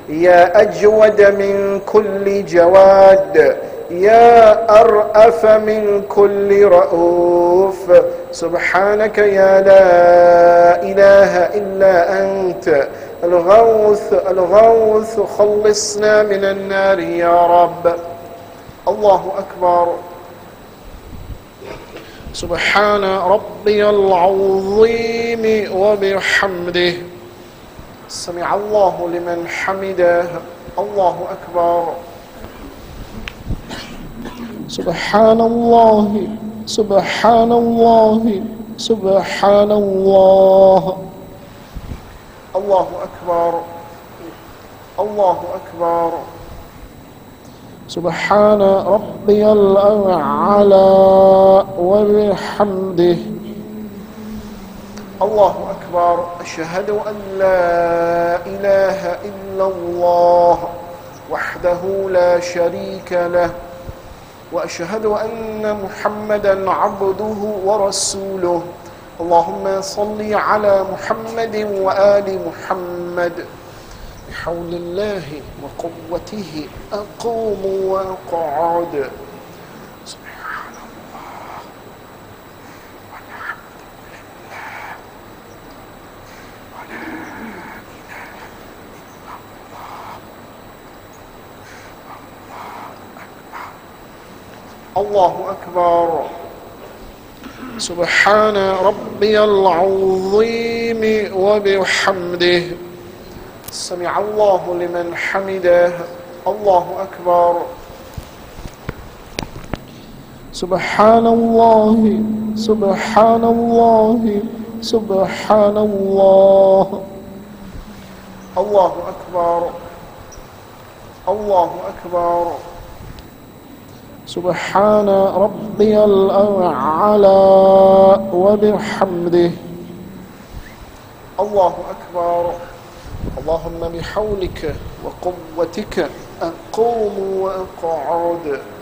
يا أجود من كل جواد، يا أرأف من كل رؤوف. سبحانك يا لا إله إلا أنت الغوث الغوث، خلصنا من النار يا رب. الله أكبر. سبحان ربي العظيم وبحمده. سمع الله لمن حمده. الله أكبر. سبحان الله سبحان الله سبحان الله. الله أكبر. الله أكبر. سبحان ربي الأعلى وبحمده. الله أكبر. أشهد أن لا إله إلا الله وحده لا شريك له، وأشهد أن محمدا عبده ورسوله. اللهم صل على محمد وآل محمد. بحول الله وقوته أقوم وأقعد. سبحان الله والحمد لله ولا إله إلا الله. الله أكبر. سبحان ربي العظيم وبحمده. سمع الله لمن حمده. الله أكبر. سبحان الله سبحان الله سبحان الله. الله أكبر. الله أكبر. سبحان ربي الأعلى وبحمده. الله أكبر. اللهم بحولك وقوتك أقوم وأقعد.